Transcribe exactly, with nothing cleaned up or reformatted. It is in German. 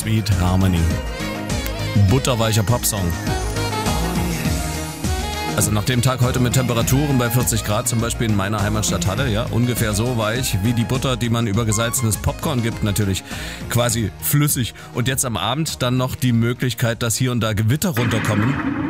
Sweet Harmony. Butterweicher Popsong. Also nach dem Tag heute mit Temperaturen bei vierzig Grad, zum Beispiel in meiner Heimatstadt Halle, ja, ungefähr so weich wie die Butter, die man über gesalzenes Popcorn gibt, natürlich quasi flüssig. Und jetzt am Abend dann noch die Möglichkeit, dass hier und da Gewitter runterkommen.